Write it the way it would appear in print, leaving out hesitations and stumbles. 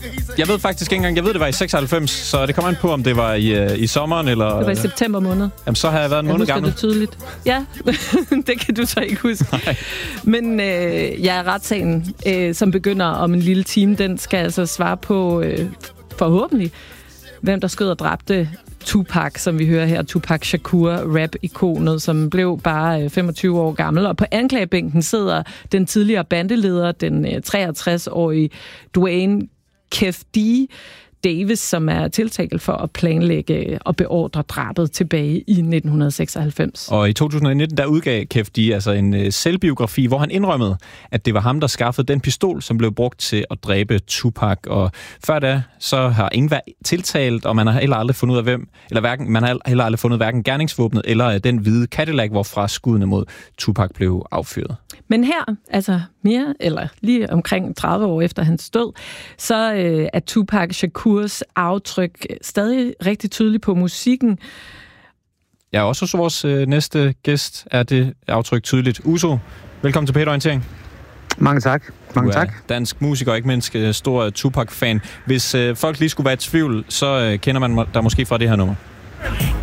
Jeg ved faktisk ikke engang, det var i 96, så det kommer an på, om det var i sommeren eller... Det var i september måned. Jamen, så har jeg været en måned gammel. Jeg husker det tydeligt. Ja, det kan du så ikke huske. Nej. Men retssagen, som begynder om en lille time, den skal altså svare på, forhåbentlig, hvem der skød og dræbte Tupac, som vi hører her, Tupac Shakur, rap-ikonet, som blev bare 25 år gammel. Og på anklagebænken sidder den tidligere bandeleder, den 63-årige Dwayne Kef D. Davis, som er tiltalt for at planlægge og beordre drabet tilbage i 1996. Og i 2019, der udgav Kef D altså en selvbiografi, hvor han indrømmede, at det var ham, der skaffede den pistol, som blev brugt til at dræbe Tupac. Og før da, så har ingen været tiltalt, og man har heller aldrig fundet ud af man har heller aldrig fundet hverken gerningsvåbnet eller den hvide Cadillac, hvorfra skuddene mod Tupac blev affyret. Men her, altså mere eller lige omkring 30 år efter hans død, så er Tupac Shakurs aftryk stadig rigtig tydeligt på musikken. Ja, også hos vores næste gæst er det aftryk tydeligt. Uso, velkommen til P1-orientering. Mange tak. Mange tak. Dansk musiker og ikke mindst stor Tupac-fan. Hvis folk lige skulle være i tvivl, så kender man der måske fra det her nummer.